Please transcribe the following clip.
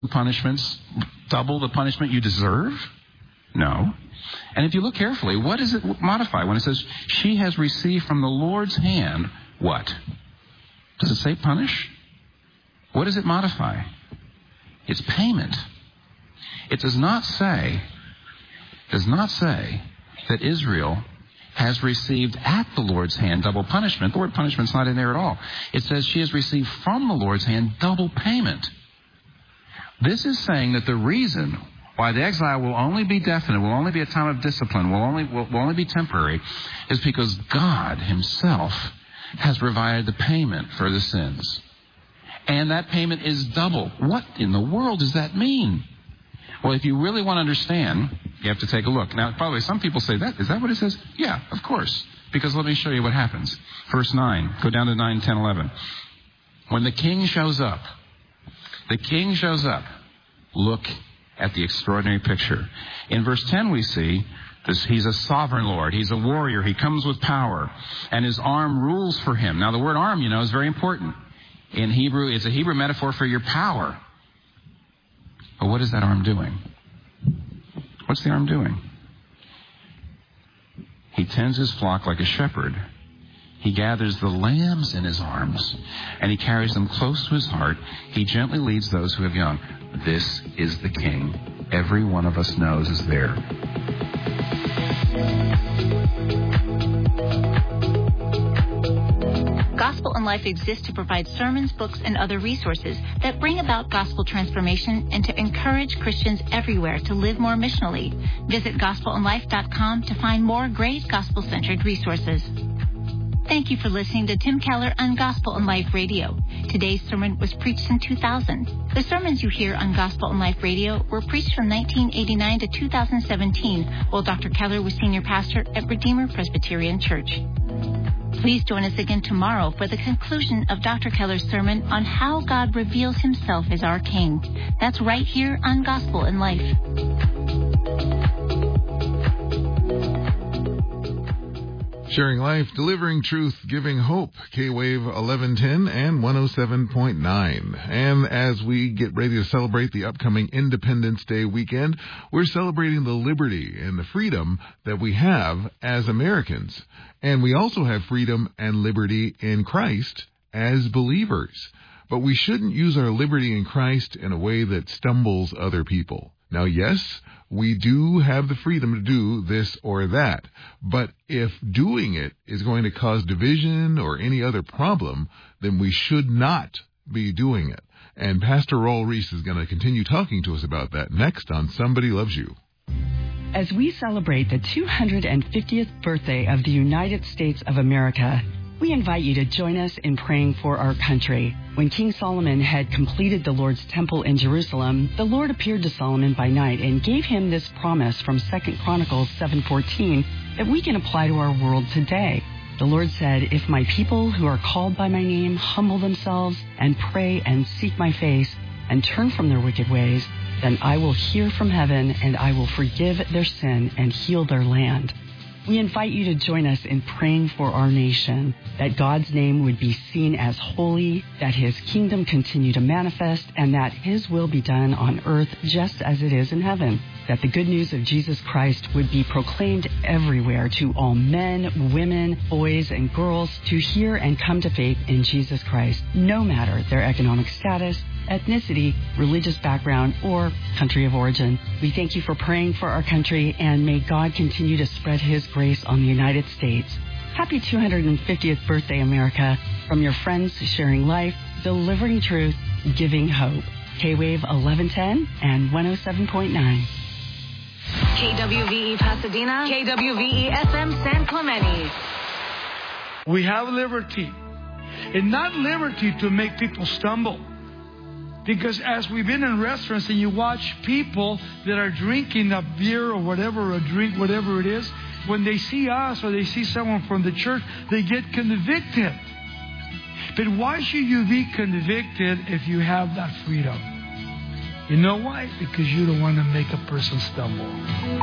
punishments, double the punishment you deserve? No. And if you look carefully, what does it modify when it says she has received from the Lord's hand what? Does it say punish? What does it modify? It's payment. It does not say that Israel has received at the Lord's hand double punishment. The word punishment's not in there at all. It says she has received from the Lord's hand double payment. This is saying that the reason why the exile will only be definite, will only be a time of discipline, will only be temporary, is because God himself has provided the payment for the sins. And that payment is double. What in the world does that mean? Well, if you really want to understand, you have to take a look. Now, by the way, some people say, is that what it says? Yeah, of course. Because let me show you what happens. Verse 9. Go down to 9, 10, 11. When the king shows up, look at the extraordinary picture. In verse 10 we see this, he's a sovereign Lord. He's a warrior. He comes with power. And his arm rules for him. Now, the word arm, is very important. In Hebrew, it's a Hebrew metaphor for your power. But what is that arm doing? What's the arm doing? He tends his flock like a shepherd. He gathers the lambs in his arms, and he carries them close to his heart. He gently leads those who have young. This is the King. Every one of us knows is there. Gospel in Life exists to provide sermons, books, and other resources that bring about gospel transformation and to encourage Christians everywhere to live more missionally. Visit gospelinlife.com to find more great gospel-centered resources. Thank you for listening to Tim Keller on Gospel in Life Radio. Today's sermon was preached in 2000. The sermons you hear on Gospel in Life Radio were preached from 1989 to 2017 while Dr. Keller was senior pastor at Redeemer Presbyterian Church. Please join us again tomorrow for the conclusion of Dr. Keller's sermon on how God reveals himself as our King. That's right here on Gospel in Life. Sharing life, delivering truth, giving hope. K-Wave 1110 and 107.9. And as we get ready to celebrate the upcoming Independence Day weekend, we're celebrating the liberty and the freedom that we have as Americans. And we also have freedom and liberty in Christ as believers. But we shouldn't use our liberty in Christ in a way that stumbles other people. Now, yes, we do have the freedom to do this or that, but if doing it is going to cause division or any other problem, then we should not be doing it. And Pastor Raul Reese is going to continue talking to us about that next on Somebody Loves You. As we celebrate the 250th birthday of the United States of America, we invite you to join us in praying for our country. When King Solomon had completed the Lord's temple in Jerusalem, the Lord appeared to Solomon by night and gave him this promise from 2 Chronicles 7:14 that we can apply to our world today. The Lord said, "If my people who are called by my name humble themselves and pray and seek my face and turn from their wicked ways, then I will hear from heaven and I will forgive their sin and heal their land." We invite you to join us in praying for our nation, that God's name would be seen as holy, that his kingdom continue to manifest, and that his will be done on earth just as it is in heaven, that the good news of Jesus Christ would be proclaimed everywhere to all men, women, boys, and girls to hear and come to faith in Jesus Christ, no matter their economic status, ethnicity, religious background, or country of origin. We thank you for praying for our country, and may God continue to spread his grace on the United States. Happy 250th birthday, America, from your friends sharing life, delivering truth, giving hope. K-Wave 1110 and 107.9. KWVE Pasadena, KWVE FM San Clemente. We have liberty, and not liberty to make people stumble. Because as we've been in restaurants and you watch people that are drinking a beer or whatever, a drink, whatever it is, when they see us or they see someone from the church, they get convicted. But why should you be convicted if you have that freedom? You know why? Because you don't want to make a person stumble.